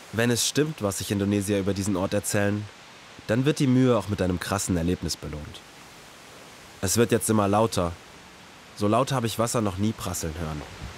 Wenn es stimmt, was sich Indonesier über diesen Ort erzählen, dann wird die Mühe auch mit einem krassen Erlebnis belohnt. Es wird jetzt immer lauter. So laut habe ich Wasser noch nie prasseln hören.